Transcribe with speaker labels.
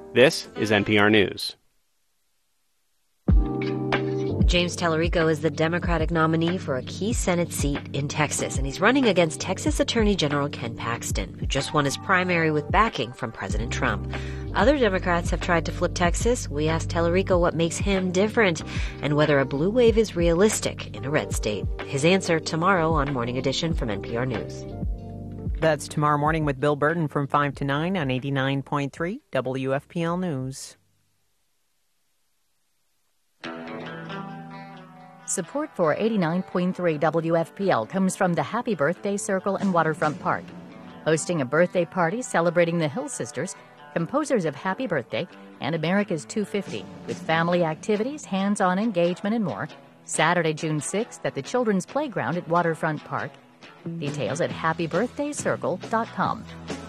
Speaker 1: This is NPR News.
Speaker 2: James Tallarico is the Democratic nominee for a key Senate seat in Texas, and he's running against Texas Attorney General Ken Paxton, who just won his primary with backing from President Trump. Other Democrats have tried to flip Texas. We asked Tallarico what makes him different and whether a blue wave is realistic in a red state. His answer tomorrow on Morning Edition from NPR News.
Speaker 3: That's tomorrow morning with Bill Burton from 5 to 9 on 89.3 WFPL News.
Speaker 4: Support for 89.3 WFPL comes from the Happy Birthday Circle and Waterfront Park. Hosting a birthday party celebrating the Hill Sisters, composers of Happy Birthday and America's 250, with family activities, hands-on engagement, and more. Saturday, June 6th at the Children's Playground at Waterfront Park. Details at happybirthdaycircle.com.